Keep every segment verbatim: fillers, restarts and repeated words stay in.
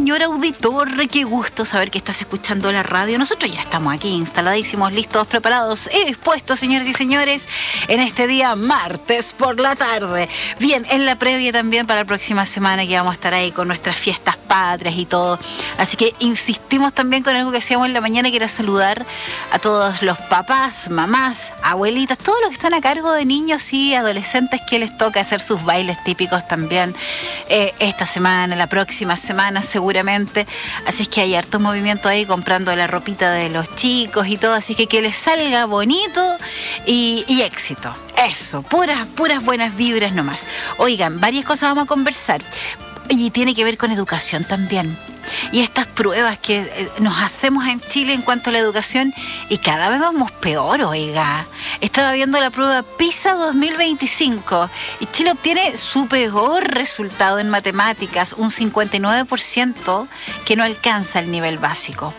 señor auditor, qué gusto saber que estás escuchando la radio. Nosotros ya estamos aquí instaladísimos, listos, preparados y dispuestos, señores y señores, en este día martes por la tarde. Bien, en la previa también para la próxima semana, que vamos a estar ahí con nuestras fiestas patrias y todo. Así que insistimos también con algo que hacíamos en la mañana, que era saludar a todos los papás, mamás, abuelitas, todos los que están a cargo de niños y adolescentes, que les toca hacer sus bailes típicos también eh, esta semana, la próxima semana seguramente. Así es que hay harto movimiento ahí comprando la ropita de los chicos y todo, así que que les salga bonito y, y éxito. Eso, puras, puras buenas vibras nomás. Oigan, varias cosas vamos a conversar y tiene que ver con educación también. Y estas pruebas que nos hacemos en Chile en cuanto a la educación, y cada vez vamos peor, oiga. Estaba viendo la prueba PISA dos mil veinticinco y Chile obtiene su peor resultado en matemáticas, un cincuenta y nueve por ciento que no alcanza el nivel básico.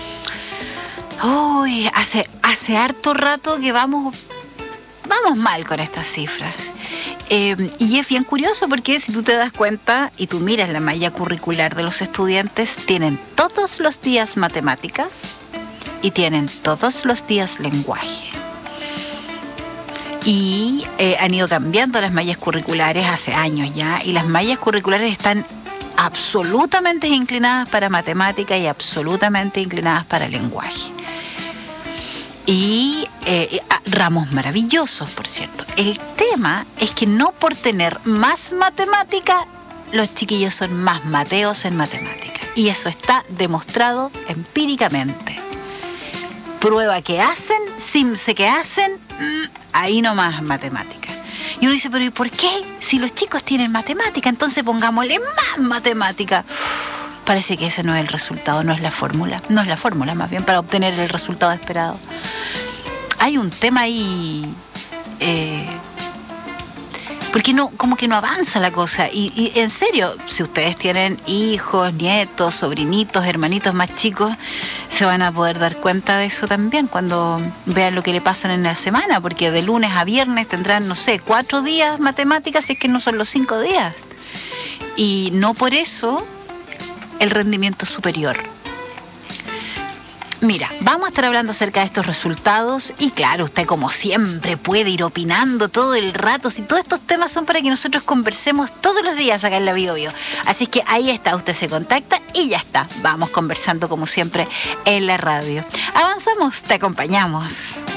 Uy, hace, hace harto rato que vamos, vamos mal con estas cifras. Eh, y es bien curioso porque si tú te das cuenta y tú miras la malla curricular de los estudiantes, tienen todos los días matemáticas y tienen todos los días lenguaje. Y eh, han ido cambiando las mallas curriculares hace años ya, y las mallas curriculares están absolutamente inclinadas para matemática y absolutamente inclinadas para lenguaje. Y eh, ramos maravillosos, por cierto. El tema es que no por tener más matemática, los chiquillos son más mateos en matemática. Y eso está demostrado empíricamente. Prueba que hacen, simse que hacen, ahí nomás matemática. Y uno dice, pero ¿y por qué? Si los chicos tienen matemática, entonces pongámosle más matemática. Parece que ese no es el resultado, no es la fórmula. No es la fórmula, más bien, para obtener el resultado esperado. Hay un tema ahí, eh, porque no, como que no avanza la cosa. Y, y en serio, si ustedes tienen hijos, nietos, sobrinitos, hermanitos más chicos, se van a poder dar cuenta de eso también cuando vean lo que le pasan en la semana, porque de lunes a viernes tendrán, no sé, cuatro días matemáticas, si es que no son los cinco días. Y no por eso el rendimiento superior. Mira, vamos a estar hablando acerca de estos resultados y claro, usted como siempre puede ir opinando todo el rato. Si todos estos temas son para que nosotros conversemos todos los días acá en la Bio Bio. Así es que ahí está, usted se contacta y ya está. Vamos conversando como siempre en la radio. Avanzamos, te acompañamos.